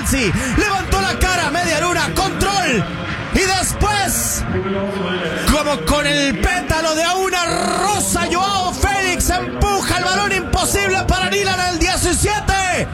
Chelsea. Levantó la cara, media luna, control. Y después, como con el pétalo de una rosa, Joao Félix empuja el balón imposible para Nilan al 17.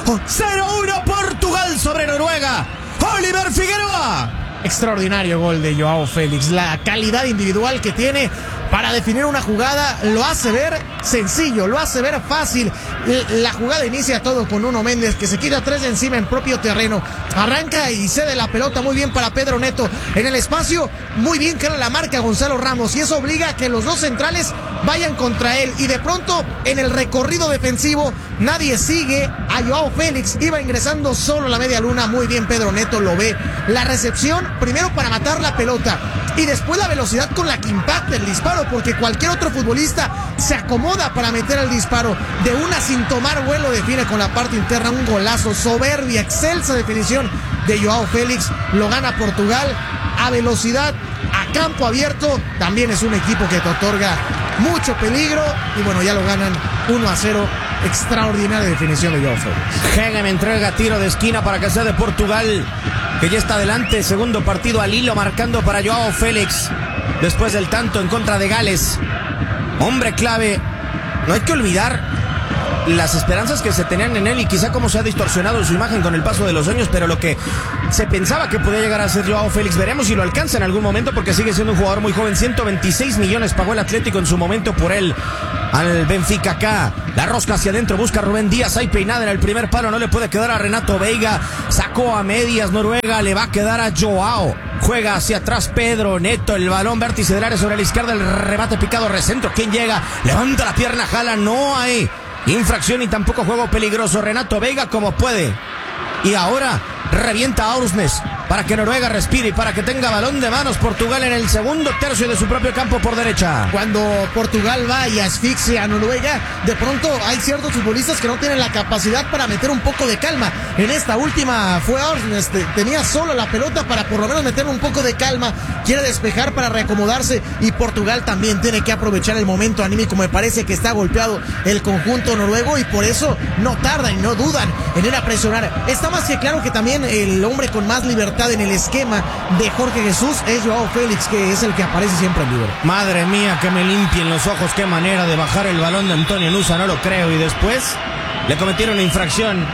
0-1 Portugal sobre Noruega. Oliver Figueroa. Extraordinario gol de Joao Félix. La calidad individual que tiene para definir una jugada lo hace ver sencillo, lo hace ver fácil. La jugada inicia todo con Nuno Méndez, que se quita 3 de encima en propio terreno. Arranca y cede la pelota muy bien para Pedro Neto. En el espacio, muy bien que era la marca Gonzalo Ramos. Y eso obliga a que los dos centrales vayan contra él. Y de pronto, en el recorrido defensivo, nadie sigue a Joao Félix. Iba ingresando solo la media luna. Muy bien Pedro Neto, lo ve. La recepción, primero para matar la pelota. Y después la velocidad con la que impacta el disparo, porque cualquier otro futbolista se acomoda para meter el disparo. De una sin tomar vuelo define con la parte interna un golazo, soberbia, excelsa definición de Joao Félix. Lo gana Portugal a velocidad, a campo abierto. También es un equipo que te otorga mucho peligro. Y bueno, ya lo ganan 1-0. Extraordinaria definición de Joao Félix. Hegem entrega tiro de esquina para que sea de Portugal, que ya está adelante. Segundo partido al hilo, marcando para Joao Félix después del tanto en contra de Gales. Hombre clave. No hay que olvidar las esperanzas que se tenían en él y quizá cómo se ha distorsionado su imagen con el paso de los años, pero lo que se pensaba que podía llegar a ser Joao Félix, veremos si lo alcanza en algún momento, porque sigue siendo un jugador muy joven. 126 millones pagó el Atlético en su momento por él al Benfica. Acá la rosca hacia adentro, busca a Rubén Díaz, hay peinada en el primer palo, no le puede quedar a Renato Veiga, sacó a medias Noruega, le va a quedar a Joao. Juega hacia atrás Pedro Neto, el balón vértice del área sobre la izquierda, el remate picado, recentro, ¿quién llega? Levanta la pierna, jala, no hay infracción y tampoco juego peligroso. Renato Veiga como puede. Y ahora revienta a Aursnes para que Noruega respire y para que tenga balón de manos Portugal en el segundo tercio de su propio campo por derecha. Cuando Portugal va y asfixia a Noruega, de pronto hay ciertos futbolistas que no tienen la capacidad para meter un poco de calma. En esta última fue Aursnes, tenía solo la pelota para por lo menos meter un poco de calma. Quiere despejar para reacomodarse y Portugal también tiene que aprovechar el momento anímico. Me parece que está golpeado el conjunto noruego y por eso no tardan y no dudan en ir a presionar. Está más que claro que también el hombre con más libertad en el esquema de Jorge Jesús es Joao Félix, que es el que aparece siempre en libre. Madre mía, que me limpien los ojos, qué manera de bajar el balón de Antonio Nusa, no lo creo. Y después le cometieron una infracción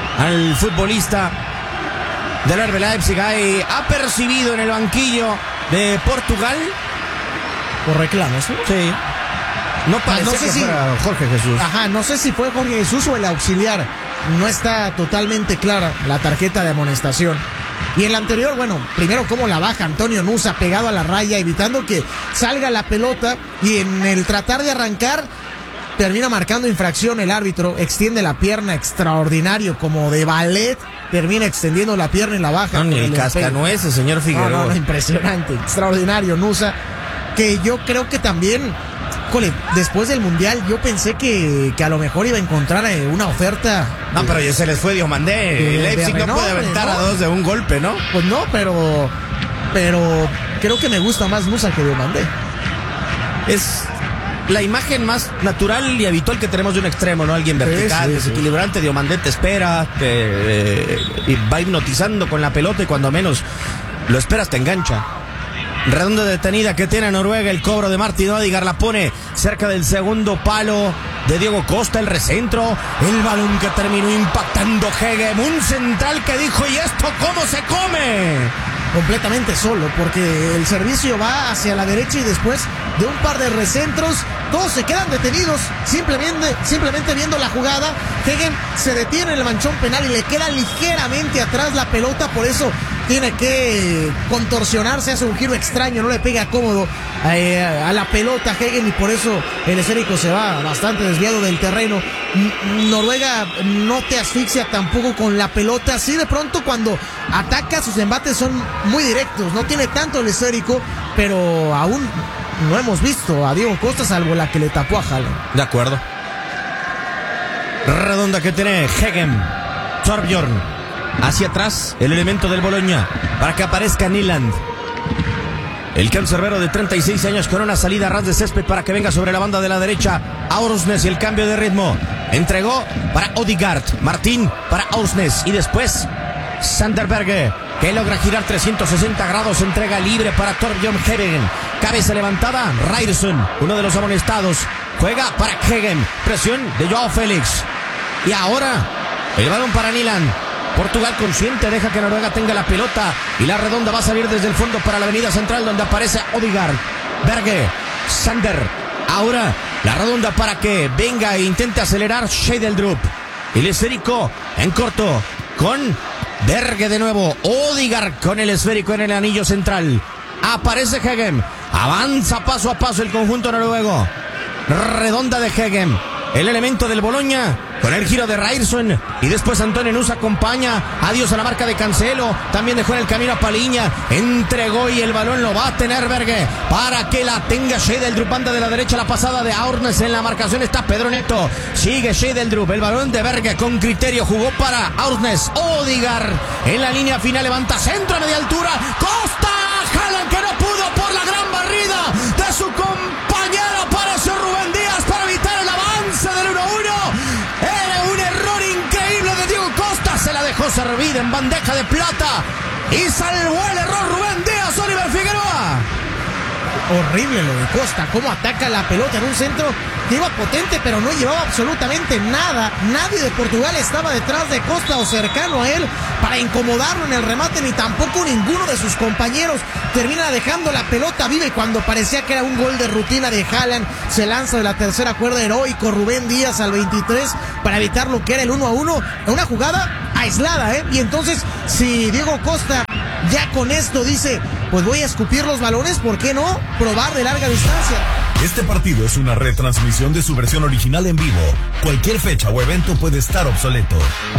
al futbolista del RB Leipzig. Ahí ha percibido en el banquillo de Portugal por reclamos, ¿no? Sí. No parece no sé que si fuera Jorge Jesús. Ajá, no sé si fue Jorge Jesús o el auxiliar. No está totalmente clara la tarjeta de amonestación. Y en la anterior, bueno, primero cómo la baja Antonio Nusa pegado a la raya, evitando que salga la pelota. Y en el tratar de arrancar, termina marcando infracción el árbitro. Extiende la pierna, extraordinario, como de ballet. Termina extendiendo la pierna y la baja. No, ni el cascanueces, señor Figueroa. No, impresionante, extraordinario Nusa. Que yo creo que también... después del Mundial yo pensé que a lo mejor iba a encontrar una oferta. No, pero ya se les fue Diomandé. Leipzig no puede aventar a dos de un golpe, ¿no? Pues no, pero creo que me gusta más Nusa que Diomandé. Es la imagen más natural y habitual que tenemos de un extremo, ¿no? Alguien vertical, desequilibrante. Diomandé te espera, y va hipnotizando con la pelota y cuando menos lo esperas te engancha. Redonda detenida que tiene Noruega, el cobro de Martin Odegaard, la pone cerca del segundo palo de Diego Costa, el recentro, el balón que terminó impactando Hegem, un central que dijo, ¿y esto cómo se come? Completamente solo, porque el servicio va hacia la derecha y después de un par de recentros, todos se quedan detenidos, simplemente viendo la jugada. Hegem se detiene en el manchón penal y le queda ligeramente atrás la pelota, por eso tiene que contorsionarse, hace un giro extraño, no le pega cómodo a la pelota Hegem y por eso el esférico se va bastante desviado del terreno. Noruega no te asfixia tampoco con la pelota, así de pronto cuando ataca sus embates son muy directos, no tiene tanto el esférico, pero aún no hemos visto a Diego Costa salvo la que le tapó a Haaland. De acuerdo. Redonda que tiene Hegem, Torbjorn. Hacia atrás, el elemento del Bologna, para que aparezca Nyland. El cancerbero de 36 años con una salida a ras de césped para que venga sobre la banda de la derecha. Aursnes y el cambio de ritmo. Entregó para Odegaard. Martín para Aursnes. Y después Sander Berge, que logra girar 360 grados, entrega libre para Torbjörn Hegem. Cabeza levantada, Ryerson, uno de los amonestados, juega para Hegem. Presión de Joao Félix. Y ahora, el balón para Nyland. Portugal consciente, deja que Noruega tenga la pelota. Y la redonda va a salir desde el fondo para la avenida central, donde aparece Odegaard. Berge, Sander. Ahora, la redonda para que venga e intente acelerar Scheidel-Drup. El esférico en corto con Berge de nuevo. Odegaard con el esférico en el anillo central. Aparece Hegem. Avanza paso a paso el conjunto noruego. Redonda de Hegem. El elemento del Bologna con el giro de Ryerson. Y después Antonio Nusa acompaña. Adiós a la marca de Cancelo. También dejó en el camino a Paliña. Entregó y el balón lo va a tener Berge para que la tenga Scheidel-Drup. Banda de la derecha, la pasada de Aurnes. En la marcación está Pedro Neto. Sigue Scheidel-Drup. El balón de Berge con criterio. Jugó para Aurnes. Odegaard en la línea final. Levanta centro a media altura. Costa. Haaland, que no pudo por la gran barrida de su compañero. Apareció Rubén Díaz para evitar el avance del 1-1. Era un error increíble de Diego Costa. Se la dejó servida en bandeja de plata y salvó el error Rubén Díaz. Oliver Figueroa. Horrible lo de Costa, cómo ataca la pelota en un centro que iba potente, pero no llevaba absolutamente nada. Nadie de Portugal estaba detrás de Costa o cercano a él para incomodarlo en el remate, ni tampoco ninguno de sus compañeros. Termina dejando la pelota viva y cuando parecía que era un gol de rutina de Haaland, se lanza de la tercera cuerda heroico Rubén Díaz al 23 para evitar lo que era el 1-1. Una jugada aislada, Y entonces, si Diego Costa ya con esto dice, pues voy a escupir los balones, ¿por qué no probar de larga distancia? Este partido es una retransmisión de su versión original en vivo. Cualquier fecha o evento puede estar obsoleto.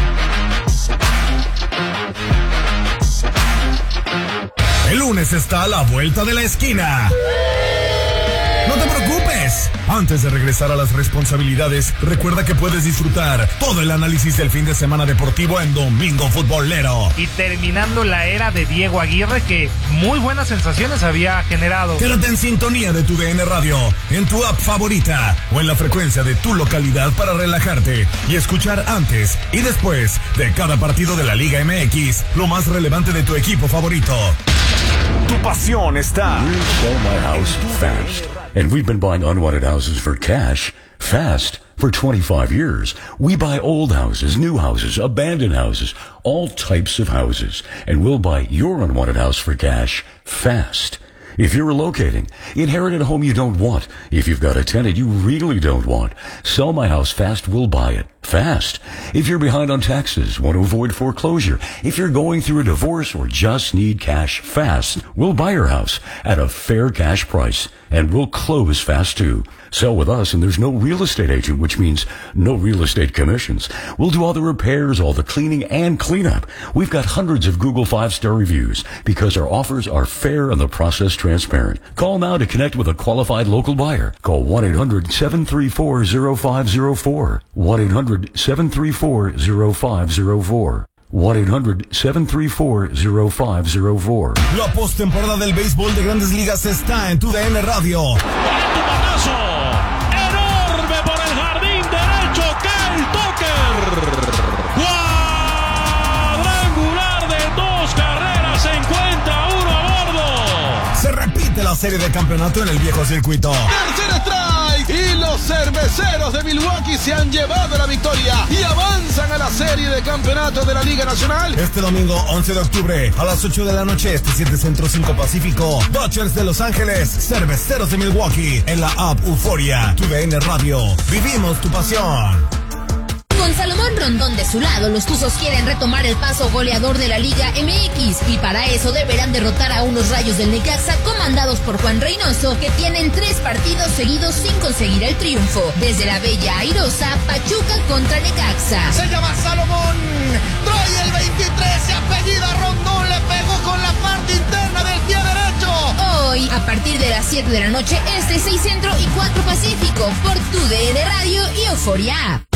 El lunes está a la vuelta de la esquina. No te preocupes. Antes de regresar a las responsabilidades, recuerda que puedes disfrutar todo el análisis del fin de semana deportivo en Domingo Futbolero. Y terminando la era de Diego Aguirre, que muy buenas sensaciones había generado. Quédate en sintonía de tu DN Radio, en tu app favorita o en la frecuencia de tu localidad para relajarte y escuchar antes y después de cada partido de la Liga MX lo más relevante de tu equipo favorito. Tu pasión está. We sell my house fast. And we've been buying unwanted houses for cash fast for 25 years. We buy old houses, new houses, abandoned houses, all types of houses. And we'll buy your unwanted house for cash fast. If you're relocating, inherit a home you don't want. If you've got a tenant you really don't want, Sell My House Fast will buy it fast. If you're behind on taxes, want to avoid foreclosure, if you're going through a divorce or just need cash fast, we'll buy your house at a fair cash price and we'll close fast too. Sell with us and there's no real estate agent, which means no real estate commissions. We'll do all the repairs, all the cleaning and cleanup. We've got hundreds of Google 5-star reviews because our offers are fair and the process transparent. Call now to connect with a qualified local buyer. Call 1-800-734-0504. 1-800-734-0504. 1-800-734-0504. La postemporada del béisbol de Grandes Ligas está en tu DN Radio. ¡Batazo! ¡Enorme por el jardín derecho! ¡Kyle Tucker! ¡Cuadrangular de 2 carreras! ¡Se encuentra uno a bordo! Se repite la serie de campeonato en el viejo circuito. ¡Tercer strike! Y los cerveceros de Milwaukee se han llevado la victoria y avanzan a la serie de campeonato de la Liga Nacional. Este domingo 11 de octubre a las 8 de la noche, 7 Centro 5 Pacífico, Dodgers de Los Ángeles, Cerveceros de Milwaukee, en la app Euforia, tu DN Radio. Vivimos tu pasión. Con Salomón Rondón de su lado, los Tuzos quieren retomar el paso goleador de la Liga MX y para eso deberán derrotar a unos Rayos del Necaxa comandados por Juan Reynoso, que tienen 3 partidos seguidos sin conseguir el triunfo. Desde la Bella Airosa, Pachuca contra Necaxa. Se llama Salomón, trae el 23, se apellida Rondón, le pegó con la parte interna del pie derecho. Hoy, a partir de las 7 de la noche, 6 Centro y 4 Pacífico, por tu DN Radio y Euforia.